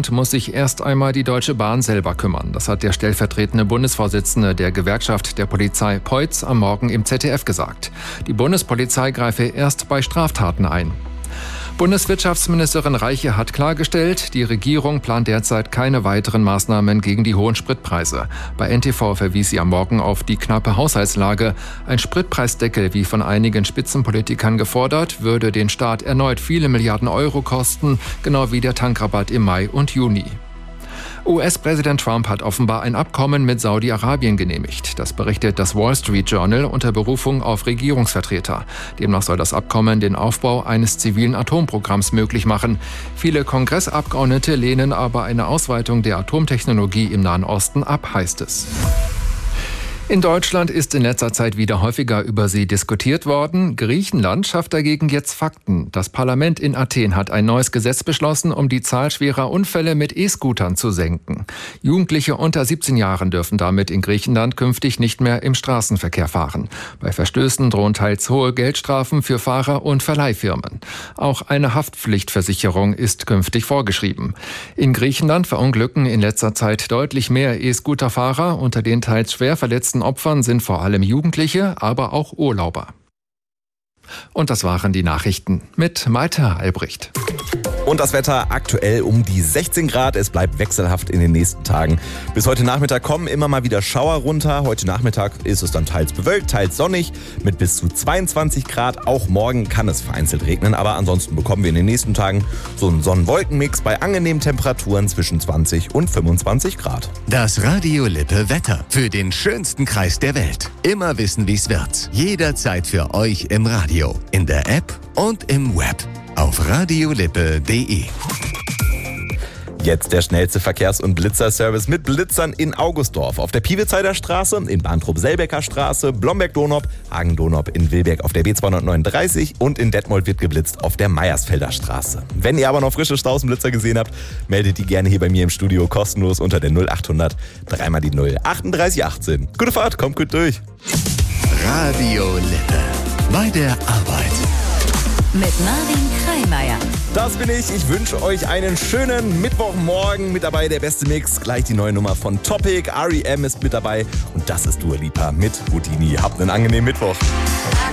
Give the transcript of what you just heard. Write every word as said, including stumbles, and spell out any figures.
Deutschland muss sich erst einmal die Deutsche Bahn selber kümmern. Das hat der stellvertretende Bundesvorsitzende der Gewerkschaft der Polizei Peutz am Morgen im Z D F gesagt. Die Bundespolizei greife erst bei Straftaten ein. Bundeswirtschaftsministerin Reiche hat klargestellt, die Regierung plant derzeit keine weiteren Maßnahmen gegen die hohen Spritpreise. Bei N T V verwies sie am Morgen auf die knappe Haushaltslage. Ein Spritpreisdeckel, wie von einigen Spitzenpolitikern gefordert, würde den Staat erneut viele Milliarden Euro kosten, genau wie der Tankrabatt im Mai und Juni. U S-Präsident Trump hat offenbar ein Abkommen mit Saudi-Arabien genehmigt. Das berichtet das Wall Street Journal unter Berufung auf Regierungsvertreter. Demnach soll das Abkommen den Aufbau eines zivilen Atomprogramms möglich machen. Viele Kongressabgeordnete lehnen aber eine Ausweitung der Atomtechnologie im Nahen Osten ab, heißt es. In Deutschland ist in letzter Zeit wieder häufiger über sie diskutiert worden. Griechenland schafft dagegen jetzt Fakten. Das Parlament in Athen hat ein neues Gesetz beschlossen, um die Zahl schwerer Unfälle mit E-Scootern zu senken. Jugendliche unter siebzehn Jahren dürfen damit in Griechenland künftig nicht mehr im Straßenverkehr fahren. Bei Verstößen drohen teils hohe Geldstrafen für Fahrer und Verleihfirmen. Auch eine Haftpflichtversicherung ist künftig vorgeschrieben. In Griechenland verunglücken in letzter Zeit deutlich mehr E-Scooter-Fahrer. Unter den teils schwer verletzten Opfern sind vor allem Jugendliche, aber auch Urlauber. Und das waren die Nachrichten mit Malte Albrecht. Und das Wetter aktuell um die sechzehn Grad. Es bleibt wechselhaft in den nächsten Tagen. Bis heute Nachmittag kommen immer mal wieder Schauer runter. Heute Nachmittag ist es dann teils bewölkt, teils sonnig mit bis zu zweiundzwanzig Grad. Auch morgen kann es vereinzelt regnen, aber ansonsten bekommen wir in den nächsten Tagen so einen Sonnenwolkenmix bei angenehmen Temperaturen zwischen zwanzig und fünfundzwanzig Grad. Das Radio Lippe Wetter für den schönsten Kreis der Welt. Immer wissen, wie es wird. Jederzeit für euch im Radio, in der App und im Web. Auf radiolippe punkt de. Jetzt der schnellste Verkehrs- und Blitzerservice mit Blitzern in Augustdorf. Auf der Piewezeider Straße, in Bahntrupp-Selbecker Straße, Blomberg-Donop, Hagen-Donop in Wilberg auf der B zweihundertneununddreißig und in Detmold wird geblitzt auf der Meiersfelder Straße. Wenn ihr aber noch frische Straußenblitzer gesehen habt, meldet die gerne hier bei mir im Studio kostenlos unter der null achthundert drei mal die null achtunddreißig achtzehn. Gute Fahrt, kommt gut durch. Radio Lippe. Bei der Arbeit. Mit Marvin Kreimeier. Das bin ich. Ich wünsche euch einen schönen Mittwochmorgen. Mit dabei der beste Mix. Gleich die neue Nummer von Topic. R E M ist mit dabei. Und das ist Dua Lipa mit Houdini. Habt einen angenehmen Mittwoch.